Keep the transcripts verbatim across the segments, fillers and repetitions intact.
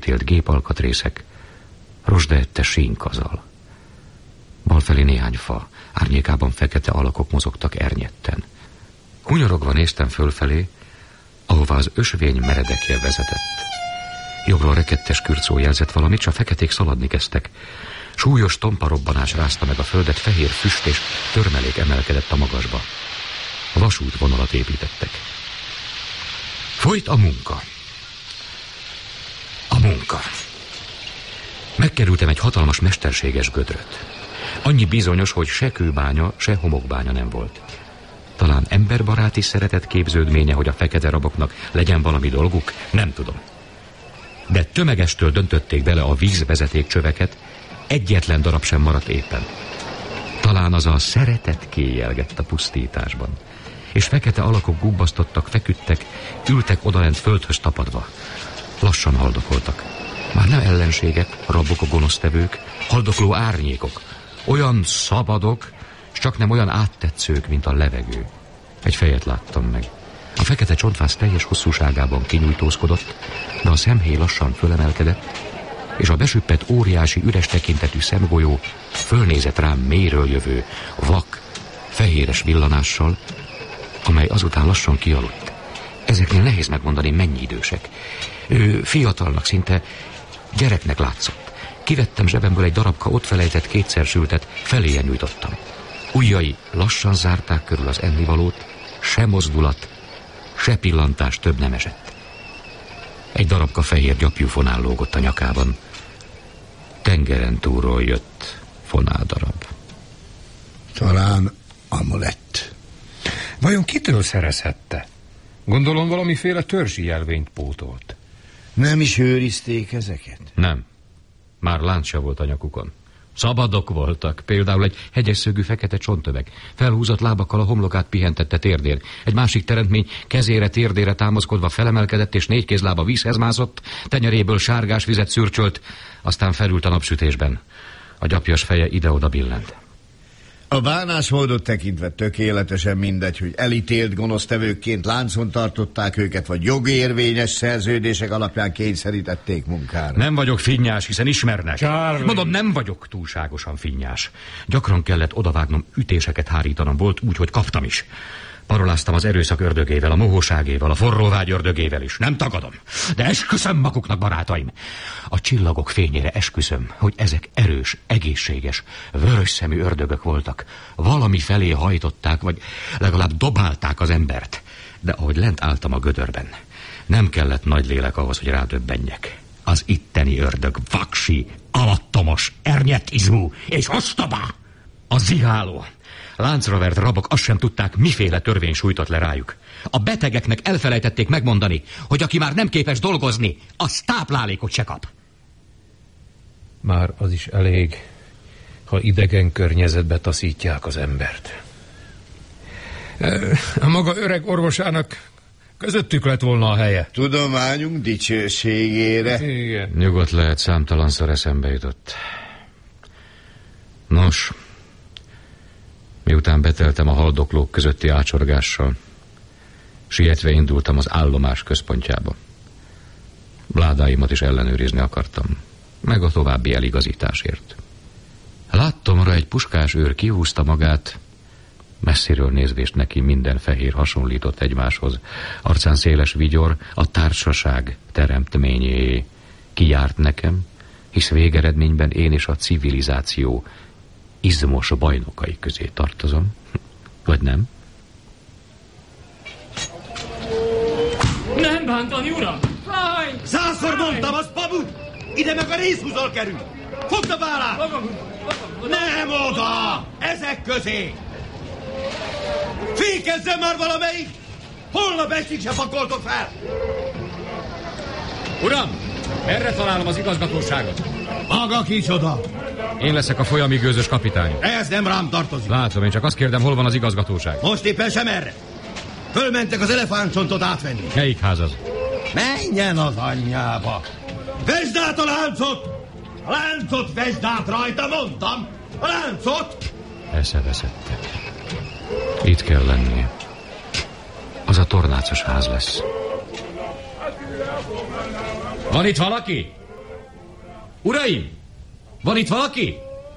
télt gépalkatrészek, rozsdaette sínkazal. Balfelé néhány fa, árnyékában fekete alakok mozogtak ernyetten. Hunyorogva néztem fölfelé, ahová az ösvény meredekje vezetett. Jobbról rekettes kürcó jelzett valamit, s a feketék szaladni kezdtek. Súlyos tompa robbanás rázta meg a földet, fehér füst és törmelék emelkedett a magasba. A vasútvonalat építettek. Folyt a munka. A munka. Megkerültem egy hatalmas mesterséges gödröt. Annyi bizonyos, hogy se kőbánya, se homokbánya nem volt. Talán emberbaráti szeretet képződménye, hogy a fekete raboknak legyen valami dolguk, nem tudom. De tömegestől döntötték bele a vízvezeték csöveket, egyetlen darab sem maradt éppen. Talán az a szeretet kéjelgett a pusztításban. És fekete alakok gubbasztottak, feküdtek, ültek odalent földhöz tapadva. Lassan haldokoltak. Már nem ellenségek, rabok a gonosztevők, haldokló árnyékok. Olyan szabadok, s csak nem olyan áttetszők, mint a levegő. Egy fejet láttam meg. A fekete csontváz teljes hosszúságában kinyújtózkodott, de a szemhéj lassan fölemelkedett, és a besüppett óriási üres tekintetű szemgolyó fölnézett rám mélyről jövő, vak, fehéres villanással, amely azután lassan kialudt. Ezeknél nehéz megmondani, mennyi idősek. Ő fiatalnak, szinte gyereknek látszott. Kivettem zsebemből egy darabka ott felejtett kétszer sültet, feléje nyújtottam. Ujjai lassan zárták körül az ennivalót, se mozdulat, se pillantás több nem esett. Egy darabka fehér gyapjú fonál lógott a nyakában. Tengeren túlról jött fonáldarab. Talán amulett. Vajon kitől szerezhette? Gondolom valamiféle törzsi jelvényt pótolt. Nem is őrizték ezeket? Nem. Már lánc se volt a nyakukon. Szabadok voltak, például egy hegyes szögű fekete csontöveg. Felhúzott lábakkal a homlokát pihentette térdén. Egy másik teremtmény kezére, térdére támaszkodva felemelkedett, és négy kézlába vízhez mászott, tenyeréből sárgás vizet szürcsölt, aztán felült a napsütésben. A gyapjas feje ide-oda billent. A bánásmódot tekintve tökéletesen mindegy, hogy elítélt gonosztevőkként láncon tartották őket, vagy jogérvényes szerződések alapján kényszerítették munkára. Nem vagyok finnyás, hiszen ismernek. Charlie. Mondom, nem vagyok túlságosan finnyás. Gyakran kellett odavágnom, ütéseket hárítanom, volt úgy, hogy kaptam is. Paroláztam az erőszak ördögével, a mohóságéval, a forróvágy ördögével is. Nem tagadom, de esküszöm maguknak, barátaim. A csillagok fényére esküszöm, hogy ezek erős, egészséges, vörös szemű ördögök voltak. Valami felé hajtották, vagy legalább dobálták az embert. De ahogy lent álltam a gödörben, nem kellett nagy lélek ahhoz, hogy rádöbbenjek. Az itteni ördög vaksi, alattomos, ernyedt izmú és ostoba. A ziháló, láncra vert rabok azt sem tudták, miféle törvény sújtott le rájuk. A betegeknek elfelejtették megmondani, hogy aki már nem képes dolgozni, az táplálékot se kap. Már az is elég, ha idegen környezetbe taszítják az embert. A maga öreg orvosának közöttük lett volna a helye. Tudományunk dicsőségére. Igen. Nyugodt lehet, számtalanszor eszembe jutott. Nos, miután beteltem a haldoklók közötti ácsorgással, sietve indultam az állomás központjába. Ládáimat is ellenőrizni akartam, meg a további eligazításért. Láttomra egy puskás őr kihúzta magát, messziről nézvést neki minden fehér hasonlított egymáshoz. Arcán széles vigyor, a társaság teremtményé kijárt nekem, hisz végeredményben én és a civilizáció izmos bajnokai közé tartozom. Vagy nem? Nem bántani, uram! Fáj! Százszor mondtam, az babu! Ide meg a részhúzal kerül! Fogd a vállát! Magam, magam, Nem oda! Ezek közé! Fékezzen már valamelyik! Holnap estig se pakoltok fel! Uram! Merre találom az igazgatóságot? Maga kicsoda! Én leszek a folyami gőzös kapitány. Ez nem rám tartozik. Látom, én csak azt kérdem, hol van az igazgatóság. Most éppen sem erre. Fölmentek az elefántcsontot átvenni. Melyik ház az? Menjen az anyjába! Vesd át a láncot! A láncot vesd át rajta, mondtam! A láncot! Eszeveszettek. Itt kell lennie. Az a tornácos ház lesz. Van itt valaki? Uraim! Van itt valaki?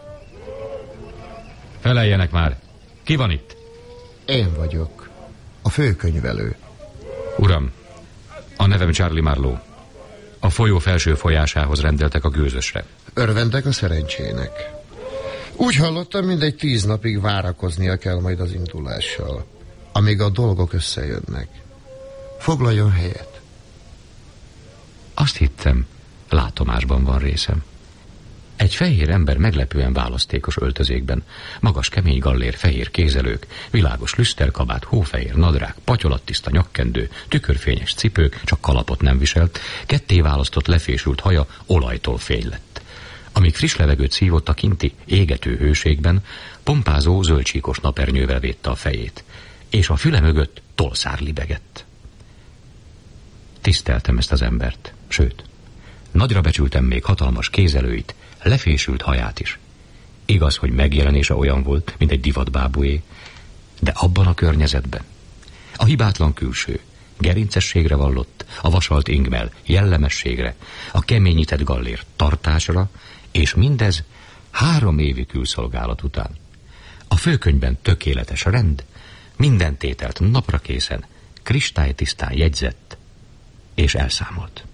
Feleljenek már. Ki van itt? Én vagyok. A főkönyvelő. Uram, a nevem Charlie Marlowe. A folyó felső folyásához rendeltek a gőzösre. Örvendek a szerencsének. Úgy hallottam, mindegy tíz napig várakoznia kell majd az indulással, amíg a dolgok összejönnek. Foglaljon helyet. Azt hittem, látomásban van részem. Egy fehér ember meglepően választékos öltözékben, magas kemény gallér, fehér kézelők, világos lüszterkabát, hófehér nadrág, patyolattiszta nyakkendő, tükörfényes cipők, csak kalapot nem viselt, ketté választott lefésült haja olajtól fény lett. Amíg friss levegőt szívott a kinti égető hőségben, pompázó zöldcsíkos napernyővel védte a fejét, és a füle mögött tolszár libegett. Tiszteltem ezt az embert, sőt, nagyra becsültem még hatalmas kézelőit, lefésült haját is. Igaz, hogy megjelenése olyan volt, mint egy divatbábué, de abban a környezetben. A hibátlan külső, gerincességre vallott, a vasalt ingmel jellemességre, a keményített gallér tartásra, és mindez három évi külszolgálat után. A főkönyvben tökéletes rend, minden tételt napra készen, kristálytisztán jegyzett és elszámolt.